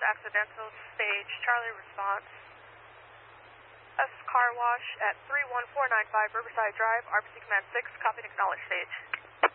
accidental, stage, Charlie response. S car wash at 31495 Riverside Drive, RBC Command 6, copy and acknowledge stage.